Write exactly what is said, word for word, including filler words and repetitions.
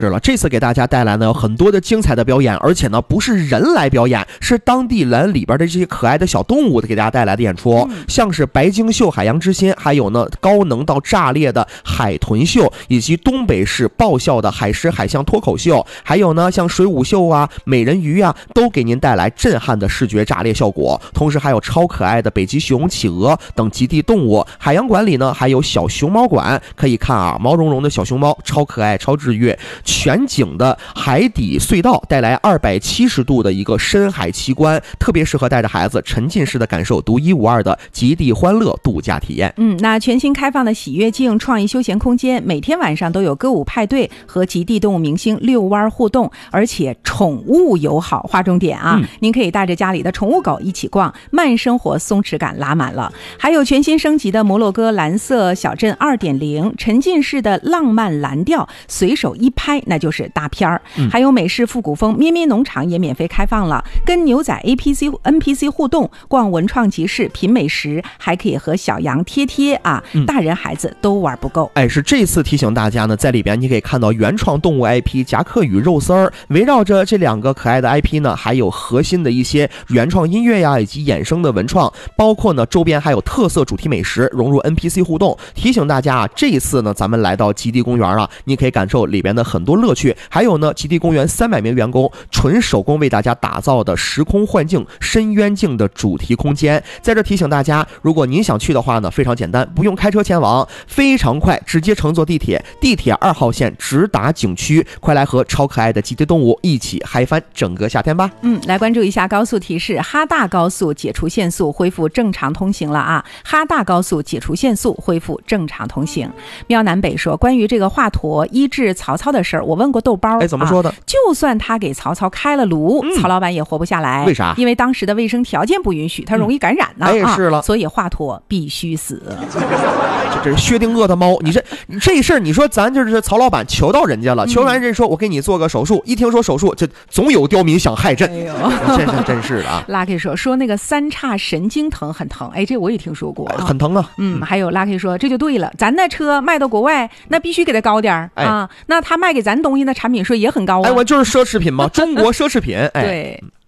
是了，这次给大家带来呢有很多的精彩的表演，而且呢不是人来表演，是当地人里边的这些可爱的小动物给大家带来的演出，嗯、像是白鲸秀、海洋之心，还有呢高能到炸裂的海豚秀，以及东北市爆笑的海狮海象脱口秀，还有呢像水舞秀啊、美人鱼啊，都给您带来震撼的视觉炸裂效果。同时还有超可爱的北极熊、企鹅等极地动物。海洋馆里呢还有小熊猫馆，可以看啊毛茸茸的小熊猫，超可爱、超治愈。全景的海底隧道带来二百七十度的一个深海奇观，特别适合带着孩子沉浸式的感受独一无二的极地欢乐度假体验。 嗯，那全新开放的喜悦境创意休闲空间，每天晚上都有歌舞派对和极地动物明星遛弯互动，而且宠物友好，划重点啊、嗯！您可以带着家里的宠物狗一起逛，慢生活松弛感拉满了。还有全新升级的摩洛哥蓝色小镇 二点零， 沉浸式的浪漫蓝调，随手一拍那就是大片儿、嗯。还有美式复古风咩咩农场也免费开放了，跟牛仔 A P C N P C 互动，逛文创集市，品美食，还可以和小羊贴贴啊、嗯，大人孩子都玩不够。 哎，是这次提醒大家呢，在里边你可以看到原创动物 I P 夹克与肉丝儿，围绕着这两个可爱的 I P 呢，还有核心的一些原创音乐呀，以及衍生的文创，包括呢周边还有特色主题美食，融入 N P C 互动。提醒大家啊，这一次呢咱们来到极地公园啊，你可以感受里边的很多乐趣。还有呢，极地公园三百名员工纯手工为大家打造的时空幻境深渊境的主题空间。在这提醒大家，如果您想去的话呢，非常简单，不用开车前往，非常快，直接乘坐地铁，地铁二号线直达景区。快来和超可爱的极地动物一起嗨翻整个夏天吧。 嗯，来关注一下高速提示，哈大高速解除限速，恢复正常通行了啊！哈大高速解除限速，恢复正常通行。喵南北说，关于这个华佗医治曹操的事儿，我问过豆包， 哎，怎么说的？啊、 就算他给曹操开了颅、嗯，曹老板也活不下来。 为啥？ 因为当时的卫生条件不允许，他容易感染呢、 嗯。哎，是了， 所以华佗必须死。 这是薛定谔的猫，你这这事儿，你说咱就是曹老板求到人家了，求完人说我给你做个手术，一听说手术，这总有刁民想害朕，哎呦，真是真是的啊。 Lucky 说说那个三叉神经疼很疼，哎，这我也听说过、啊， 很疼啊。 嗯，还有 Lucky 说这就对了，咱那车卖到国外，那必须给它高点儿、哎、啊，那他卖给咱东西的产品税也很高啊。 哎，我就是奢侈品嘛，中国奢侈品，哎。 对。